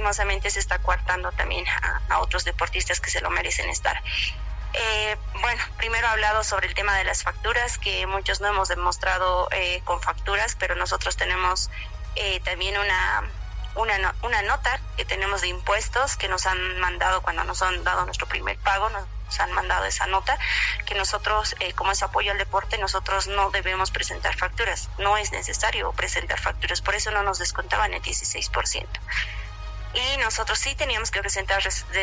lastimosamente se está coartando también a otros deportistas que se lo merecen estar. Bueno, primero he hablado sobre el tema de las facturas, que muchos no hemos demostrado con facturas, pero nosotros tenemos también una nota que tenemos de impuestos que nos han mandado cuando nos han dado nuestro primer pago, nos han mandado esa nota, que nosotros, como es apoyo al deporte, nosotros no debemos presentar facturas, no es necesario presentar facturas, por eso no nos descontaban el 16%. Y nosotros sí teníamos que presentar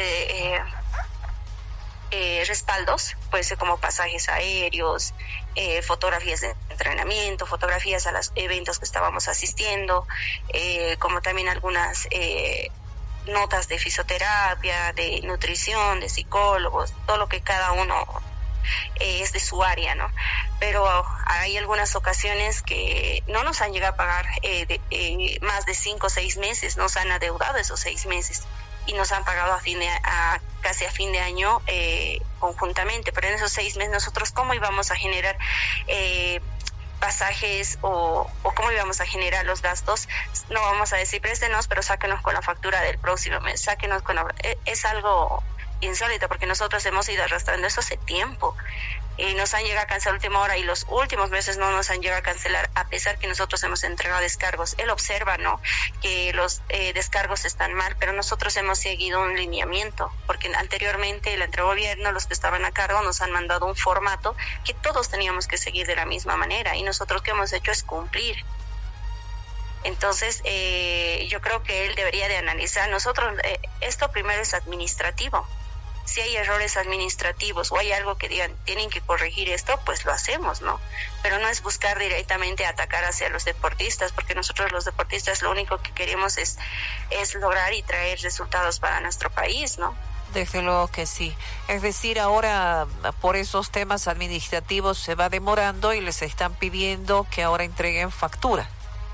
respaldos, pues como pasajes aéreos, fotografías de entrenamiento, fotografías a los eventos que estábamos asistiendo, como también algunas notas de fisioterapia, de nutrición, de psicólogos, todo lo que cada uno es de su área, ¿no? Pero hay algunas ocasiones que no nos han llegado a pagar más de 5 o 6 meses, nos han adeudado esos 6 meses y nos han pagado casi a fin de año conjuntamente, pero en esos 6 meses nosotros ¿cómo íbamos a generar pasajes o cómo íbamos a generar los gastos? No vamos a decir préstenos, pero sáquenos con la factura del próximo mes, sáquenos con es algo insólito, porque nosotros hemos ido arrastrando eso hace tiempo y nos han llegado a cancelar a última hora, y los últimos meses no nos han llegado a cancelar, a pesar que nosotros hemos entregado descargos. Él observa, ¿no?, que los descargos están mal, pero nosotros hemos seguido un lineamiento, porque anteriormente el gobierno, los que estaban a cargo, nos han mandado un formato que todos teníamos que seguir de la misma manera, y nosotros que hemos hecho es cumplir. Entonces, yo creo que él debería de analizar. Nosotros, esto primero es administrativo. Si hay errores administrativos o hay algo que digan, tienen que corregir esto, pues lo hacemos, ¿no? Pero no es buscar directamente atacar hacia los deportistas, porque nosotros los deportistas lo único que queremos es lograr y traer resultados para nuestro país, ¿no? Desde luego que sí. Es decir, ahora por esos temas administrativos se va demorando y les están pidiendo que ahora entreguen factura.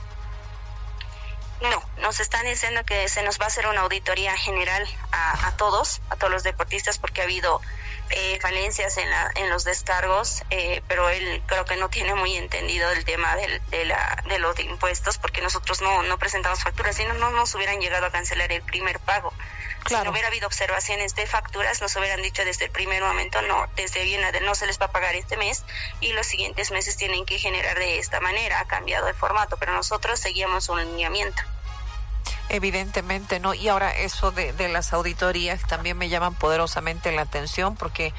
No, nos están diciendo que se nos va a hacer una auditoría general a todos los deportistas, porque ha habido falencias en los descargos, pero él creo que no tiene muy entendido el tema de los impuestos, porque nosotros no presentamos facturas, si no nos hubieran llegado a cancelar el primer pago. Claro. Si no hubiera habido observaciones de facturas, nos hubieran dicho desde el primer momento, no, desde bien no se les va a pagar este mes y los siguientes meses tienen que generar de esta manera. Ha cambiado el formato, pero nosotros seguíamos un lineamiento. Evidentemente, ¿no? Y ahora eso de las auditorías también me llaman poderosamente la atención, porque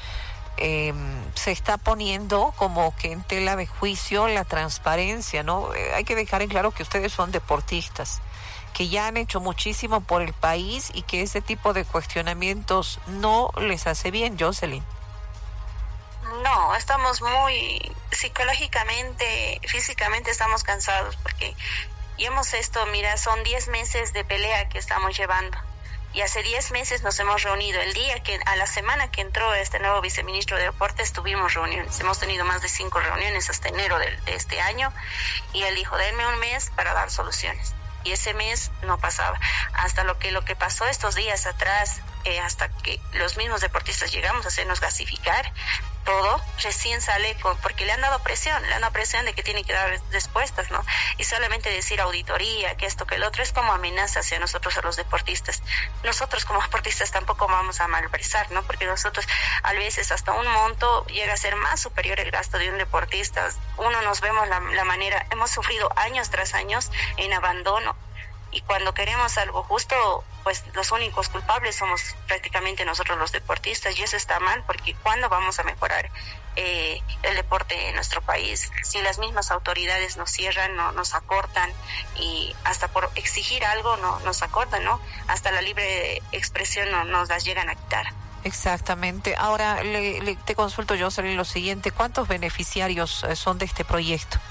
se está poniendo como que en tela de juicio la transparencia, ¿no? Hay que dejar en claro que ustedes son deportistas, que ya han hecho muchísimo por el país y que ese tipo de cuestionamientos no les hace bien, Jocelyn. No, estamos muy psicológicamente, físicamente estamos cansados, porque mira, son 10 meses de pelea que estamos llevando. Y hace 10 meses nos hemos reunido. A la semana que entró este nuevo viceministro de Deportes, tuvimos reuniones. Hemos tenido más de 5 reuniones hasta enero de este año. Y él dijo, denme un mes para dar soluciones. Y ese mes no pasaba. Hasta lo que pasó estos días atrás, hasta que los mismos deportistas llegamos a hacernos gasificar todo, recién sale porque le han dado presión de que tiene que dar respuestas, ¿no? Y solamente decir auditoría, que esto, que el otro, es como amenaza hacia nosotros, a los deportistas. Nosotros como deportistas tampoco vamos a malversar, ¿no? Porque nosotros a veces hasta un monto llega a ser más superior el gasto de un deportista. Uno nos vemos la manera, hemos sufrido años tras años en abandono. Y cuando queremos algo justo, pues los únicos culpables somos prácticamente nosotros los deportistas, y eso está mal, porque ¿cuándo vamos a mejorar el deporte en nuestro país? Si las mismas autoridades nos cierran, nos acortan, y hasta por exigir algo nos acortan, ¿no? Hasta la libre expresión nos las llegan a quitar. Exactamente. Ahora te consulto, Jocelyn, lo siguiente: ¿cuántos beneficiarios son de este proyecto?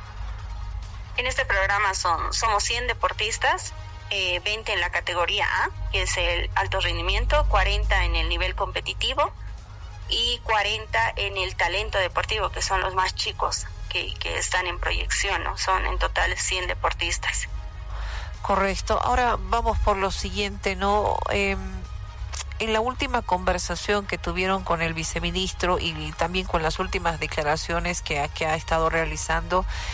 En este programa somos 100 deportistas, 20 en la categoría A, que es el alto rendimiento, 40 en el nivel competitivo y 40 en el talento deportivo, que son los más chicos que están en proyección, ¿no? Son en total 100 deportistas. Correcto. Ahora vamos por lo siguiente, ¿no? En la última conversación que tuvieron con el viceministro y también con las últimas declaraciones que ha estado realizando,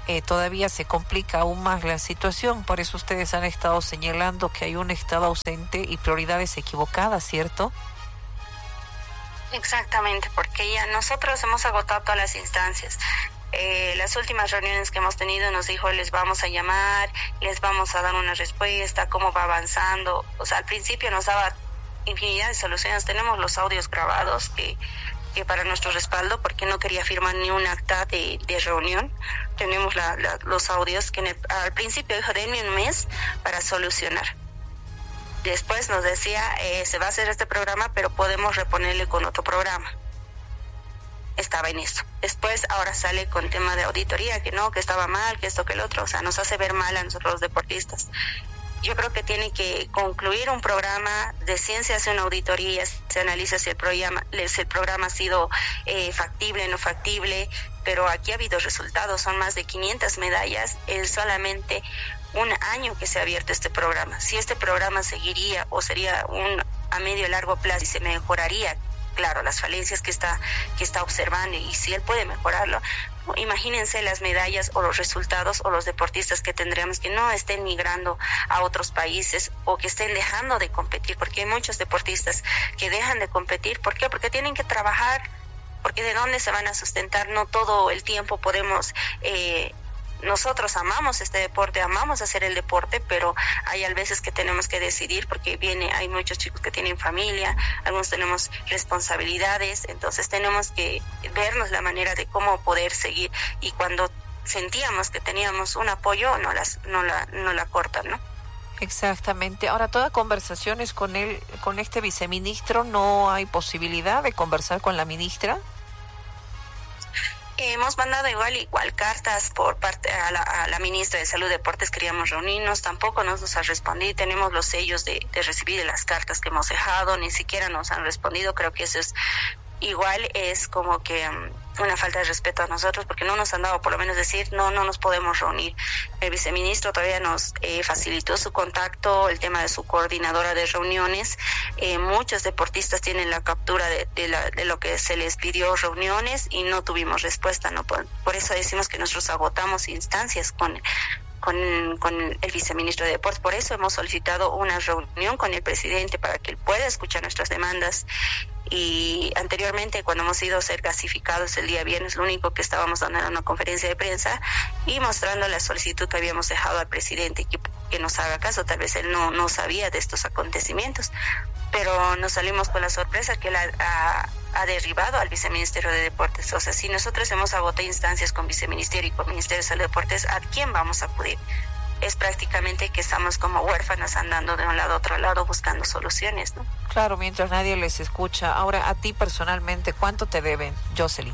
todavía se complica aún más la situación. Por eso ustedes han estado señalando que hay un Estado ausente y prioridades equivocadas, ¿cierto? Exactamente, porque ya nosotros hemos agotado todas las instancias. Las últimas reuniones que hemos tenido nos dijo, les vamos a llamar, les vamos a dar una respuesta, cómo va avanzando. O sea, al principio nos daba infinidad de soluciones. Tenemos los audios grabados que para nuestro respaldo, porque no quería firmar ni un acta de reunión. Tenemos los audios que al principio dijo, denme un mes para solucionar. Después nos decía, se va a hacer este programa, pero podemos reponerle con otro programa. Estaba en eso. Después ahora sale con tema de auditoría, que no, que estaba mal, que esto, que el otro. O sea, nos hace ver mal a nosotros los deportistas. Yo creo que tiene que concluir un programa de ciencia, hace una auditoría, se analiza si el programa ha sido factible, no factible, pero aquí ha habido resultados, son más de 500 medallas en solamente un año que se ha abierto este programa. Si este programa seguiría o sería a medio y largo plazo y se mejoraría, claro, las falencias que está observando, y si él puede mejorarlo, imagínense las medallas o los resultados o los deportistas que tendríamos que no estén migrando a otros países o que estén dejando de competir, porque hay muchos deportistas que dejan de competir. ¿Por qué? Porque tienen que trabajar, porque ¿de dónde se van a sustentar? No todo el tiempo podemos... Nosotros amamos este deporte, amamos hacer el deporte, pero hay a veces que tenemos que decidir, porque hay muchos chicos que tienen familia, algunos tenemos responsabilidades, entonces tenemos que vernos la manera de cómo poder seguir, y cuando sentíamos que teníamos un apoyo, no la cortan, ¿no? Exactamente. Ahora, toda conversaciones con este viceministro, ¿no hay posibilidad de conversar con la ministra? Hemos mandado igual cartas por parte a la ministra de Salud y Deportes, queríamos reunirnos, tampoco nos ha respondido. Tenemos los sellos de recibir de las cartas que hemos dejado, ni siquiera nos han respondido. Creo que eso es como que una falta de respeto a nosotros, porque no nos han dado por lo menos decir no nos podemos reunir. El viceministro todavía nos facilitó su contacto, el tema de su coordinadora de reuniones. Muchos deportistas tienen la captura de lo que se les pidió reuniones y no tuvimos respuesta, ¿no? Por eso decimos que nosotros agotamos instancias con el viceministro de Deportes. Por eso hemos solicitado una reunión con el presidente para que él pueda escuchar nuestras demandas. Y anteriormente, cuando hemos ido a ser clasificados el día viernes, lo único que estábamos dando era una conferencia de prensa y mostrando la solicitud que habíamos dejado al presidente que nos haga caso. Tal vez él no sabía de estos acontecimientos, pero nos salimos con la sorpresa que él ha derribado al viceministerio de Deportes. O sea, si nosotros hemos agotado instancias con viceministerio y con Ministerio de Salud y Deportes, ¿a quién vamos a acudir? Es prácticamente que estamos como huérfanos andando de un lado a otro lado buscando soluciones, ¿no? Claro, mientras nadie les escucha. Ahora, a ti personalmente, ¿cuánto te deben, Jocelyn?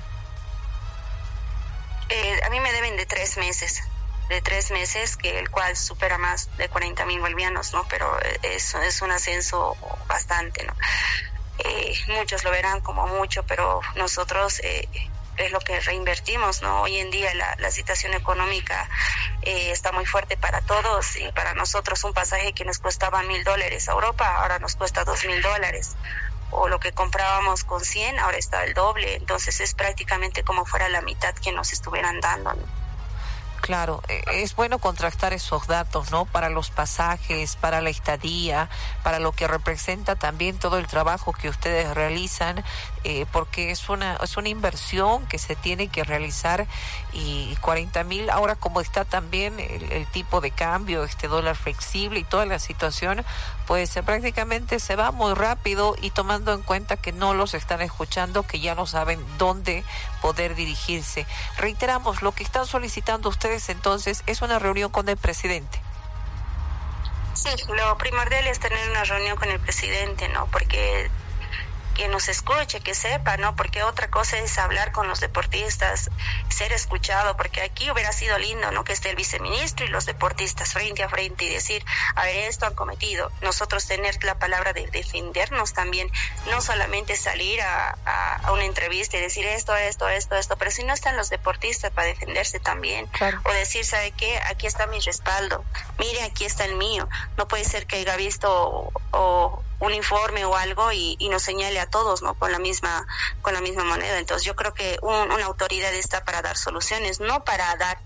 A mí me deben de 3 meses. De 3 meses, que el cual supera más de 40,000 bolivianos, ¿no? Pero es un ascenso bastante, ¿no? Muchos lo verán como mucho, pero nosotros... es lo que reinvertimos, ¿no? Hoy en día la situación económica está muy fuerte para todos, y para nosotros un pasaje que nos costaba $1,000 a Europa, ahora nos cuesta $2,000, o lo que comprábamos con 100, ahora está el doble. Entonces es prácticamente como fuera la mitad que nos estuvieran dando, ¿no? Claro, es bueno contrastar esos datos, ¿no? Para los pasajes, para la estadía, para lo que representa también todo el trabajo que ustedes realizan, porque es una inversión que se tiene que realizar, y 40,000, ahora como está también el tipo de cambio, dólar flexible y toda la situación, pues prácticamente se va muy rápido, y tomando en cuenta que no los están escuchando, que ya no saben dónde poder dirigirse. Reiteramos, lo que están solicitando ustedes entonces es una reunión con el presidente. Sí, lo primordial es tener una reunión con el presidente, ¿no? Porque que nos escuche, que sepa, ¿no? Porque otra cosa es hablar con los deportistas, ser escuchado, porque aquí hubiera sido lindo, ¿no? Que esté el viceministro y los deportistas frente a frente y decir, a ver, esto han cometido. Nosotros tener la palabra de defendernos también, no solamente salir a una entrevista y decir esto, pero si no están los deportistas para defenderse también, claro. O decir, ¿sabe qué? Aquí está mi respaldo, mire, aquí está el mío. No puede ser que haya visto o un informe o algo y nos señale a todos, ¿no? Con la misma moneda. Entonces yo creo que una autoridad está para dar soluciones, no para dar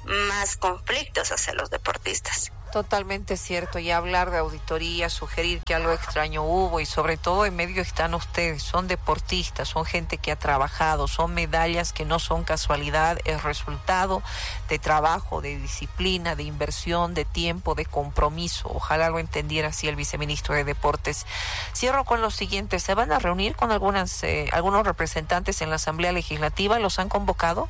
más conflictos hacia los deportistas. Totalmente cierto, y hablar de auditoría, sugerir que algo extraño hubo, y sobre todo en medio están ustedes, son deportistas, son gente que ha trabajado, son medallas que no son casualidad, es resultado de trabajo, de disciplina, de inversión, de tiempo, de compromiso. Ojalá lo entendiera así el viceministro de Deportes. Cierro con lo siguiente, ¿se van a reunir con algunos representantes en la Asamblea Legislativa? ¿Los han convocado?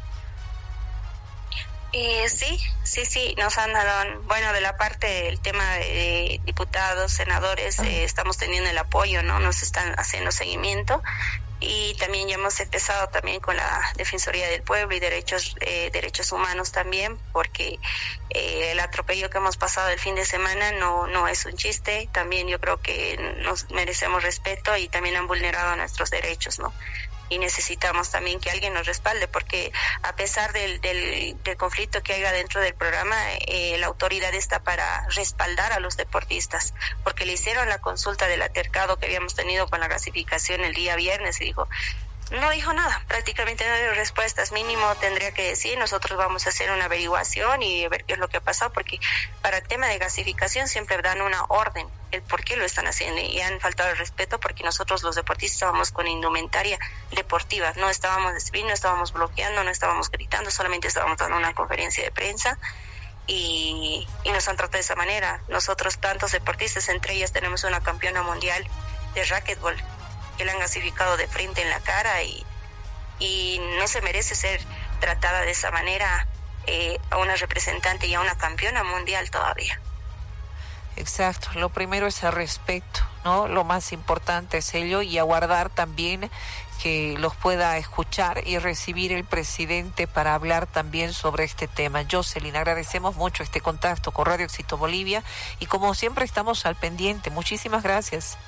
Sí, nos han dado, bueno, de la parte del tema de diputados, senadores, estamos teniendo el apoyo, ¿no? Nos están haciendo seguimiento, y también ya hemos empezado también con la Defensoría del Pueblo y derechos humanos también, porque el atropello que hemos pasado el fin de semana no es un chiste. También yo creo que nos merecemos respeto y también han vulnerado nuestros derechos, ¿no? Y necesitamos también que alguien nos respalde, porque a pesar del conflicto que haya dentro del programa, la autoridad está para respaldar a los deportistas, porque le hicieron la consulta del altercado que habíamos tenido con la gasificación el día viernes y no dijo nada, prácticamente no dio respuestas. Mínimo tendría que decir, nosotros vamos a hacer una averiguación y ver qué es lo que ha pasado, porque para el tema de gasificación siempre dan una orden, el por qué lo están haciendo, y han faltado el respeto, porque nosotros los deportistas estábamos con indumentaria deportiva, no estábamos de civil, no estábamos bloqueando, no estábamos gritando, solamente estábamos dando una conferencia de prensa, y nos han tratado de esa manera. Nosotros, tantos deportistas, entre ellas tenemos una campeona mundial de racquetball, que la han gasificado de frente en la cara, y no se merece ser tratada de esa manera a una representante y a una campeona mundial todavía. Exacto, lo primero es el respeto, ¿no? Lo más importante es ello, y aguardar también que los pueda escuchar y recibir el presidente para hablar también sobre este tema. Jocelyn, agradecemos mucho este contacto con Radio Éxito Bolivia, y como siempre estamos al pendiente. Muchísimas gracias.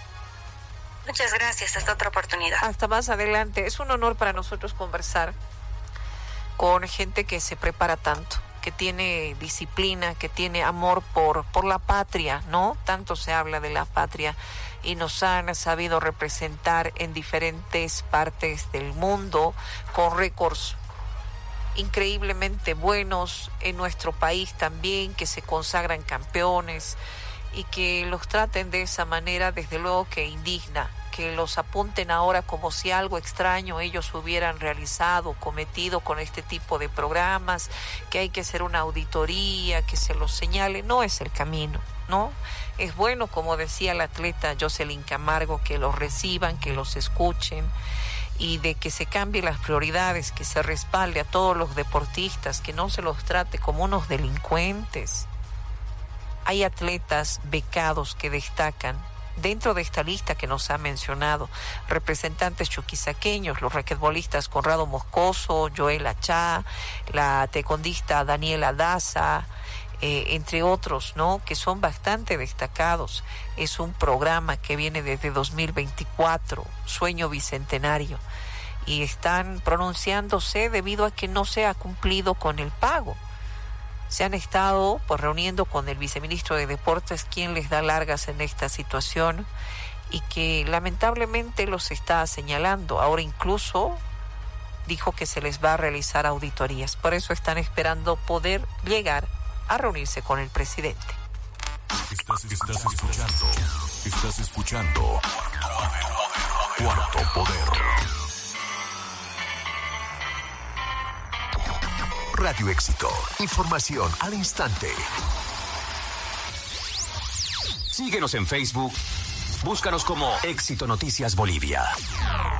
Muchas gracias, hasta otra oportunidad. Hasta más adelante. Es un honor para nosotros conversar con gente que se prepara tanto, que tiene disciplina, que tiene amor por la patria, ¿no? Tanto se habla de la patria, y nos han sabido representar en diferentes partes del mundo con récords increíblemente buenos, en nuestro país también, que se consagran campeones, y que los traten de esa manera, desde luego que indigna, que los apunten ahora como si algo extraño ellos hubieran realizado, cometido con este tipo de programas, que hay que hacer una auditoría, que se los señale. No es el camino, ¿no? Es bueno, como decía la atleta Jocelyn Camargo, que los reciban, que los escuchen, y de que se cambien las prioridades, que se respalde a todos los deportistas, que no se los trate como unos delincuentes. Hay atletas becados que destacan dentro de esta lista que nos ha mencionado, representantes chuquisaqueños, los raquetbolistas Conrado Moscoso, Joel Achá, la taekwondista Daniela Daza, entre otros, ¿no? Que son bastante destacados. Es un programa que viene desde 2024, Sueño Bicentenario, y están pronunciándose debido a que no se ha cumplido con el pago. Se han estado reuniendo con el viceministro de Deportes, quien les da largas en esta situación, y que lamentablemente los está señalando. Ahora incluso dijo que se les va a realizar auditorías. Por eso están esperando poder llegar a reunirse con el presidente. Estás escuchando Cuarto Poder. Radio Éxito. Información al instante. Síguenos en Facebook. Búscanos como Éxito Noticias Bolivia.